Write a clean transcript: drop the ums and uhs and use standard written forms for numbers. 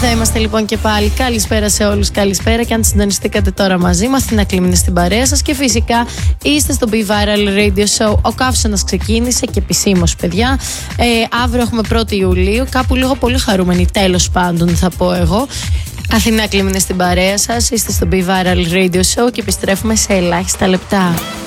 Εδώ είμαστε λοιπόν και πάλι. Καλησπέρα σε όλους, καλησπέρα. Και αν συντονιστήκατε τώρα μαζί μας, την Ακλή είναι στην παρέα σας. Και φυσικά είστε στο Be Viral Radio Show. Ο καύσωνας ξεκίνησε και επισήμως, παιδιά. Αύριο έχουμε 1η Ιουλίου. Κάπου λίγο πολύ χαρούμενοι, τέλος πάντων, θα πω εγώ. Αθηνά Ακλή είναι στην παρέα σας. Είστε στο Be Viral Radio Show και επιστρέφουμε σε ελάχιστα λεπτά.